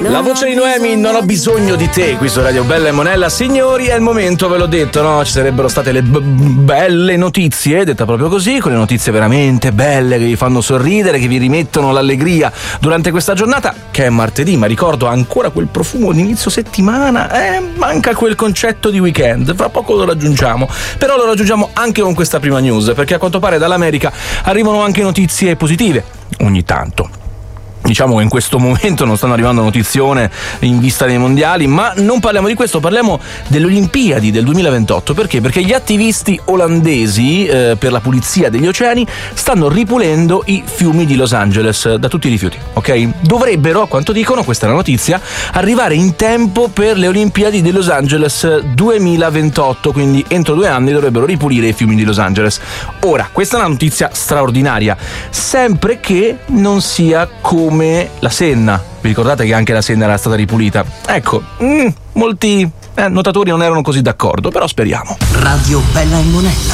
La voce di Noemi, non ho bisogno di te, qui su Radio Bella e Monella. Signori, è il momento, ve l'ho detto, no? Ci sarebbero state le belle notizie, detta proprio così, con le notizie veramente belle che vi fanno sorridere, che vi rimettono l'allegria durante questa giornata, che è martedì, ma ricordo ancora quel profumo di inizio settimana, manca quel concetto di weekend, fra poco lo raggiungiamo, però lo raggiungiamo anche con questa prima news, perché a quanto pare dall'America arrivano anche notizie positive, ogni tanto. Diciamo che in questo momento non stanno arrivando notizione in vista dei mondiali, ma non parliamo di questo, parliamo delle Olimpiadi del 2028. Perché? Perché gli attivisti olandesi per la pulizia degli oceani stanno ripulendo i fiumi di Los Angeles da tutti i rifiuti, ok? Dovrebbero, a quanto dicono, questa è la notizia, arrivare in tempo per le Olimpiadi di Los Angeles 2028, quindi entro 2 anni dovrebbero ripulire i fiumi di Los Angeles. Ora, questa è una notizia straordinaria, sempre che non sia come la Senna. Vi ricordate che anche la Senna era stata ripulita? Ecco, molti nuotatori non erano così d'accordo, però speriamo. Radio Bella e Monella.